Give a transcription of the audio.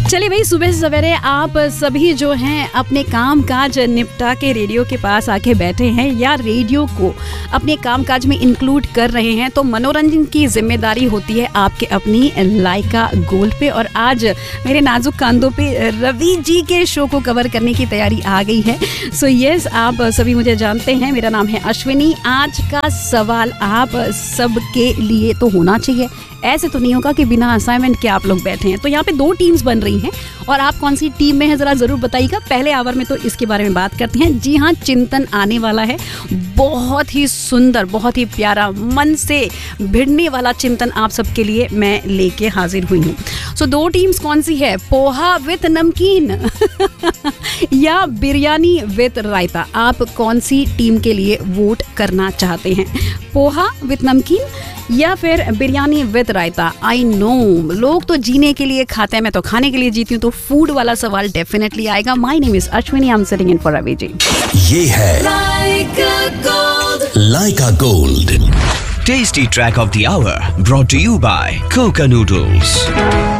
चलिए भाई, सुबह से सवेरे आप सभी जो हैं अपने काम काज निपटा के रेडियो के पास आके बैठे हैं या रेडियो को अपने काम काज में इंक्लूड कर रहे हैं, तो मनोरंजन की जिम्मेदारी होती है आपके अपनी लाइका गोल्ड पे। और आज मेरे नाजुक कांधों पे रवि जी के शो को कवर करने की तैयारी आ गई है। सो यस, आप सभी मुझे जानते हैं, मेरा नाम है अश्विनी। आज का सवाल आप सबके लिए तो होना चाहिए, ऐसे तो नहीं होगा कि बिना असाइनमेंट के आप लोग बैठे हैं। तो यहाँ पे 2 टीम्स बन रही हैं और आप कौन सी टीम में हैं जरा जरूर बताइएगा। पहले आवर में तो इसके बारे में बात करते हैं। जी हाँ, चिंतन आने वाला है, बहुत ही सुंदर, बहुत ही प्यारा, मन से भिड़ने वाला चिंतन आप सबके लिए मैं लेके हाजिर हुई हूँ। सो 2 टीम्स कौन सी है, पोहा विथ नमकीन या बिरयानी विथ रायता। आप कौन सी टीम के लिए वोट करना चाहते हैं, पोहा विथ नमकीन या फिर biryani with raita. I know लोग तो जीने के लिए खाते हैं, मैं तो खाने के लिए जीती हूँ, तो फूड वाला सवाल डेफिनेटली आएगा। My name is Ashwini, I am sitting in for Ravi ji. ये है लाइका gold tasty track of the our, brought to you bye Coca noodles.